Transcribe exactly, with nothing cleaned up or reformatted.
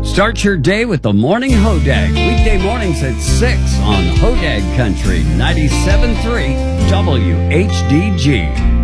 Start your day with the Morning Hodag. Weekday mornings at six on Hodag Country ninety-seven point three W H D G.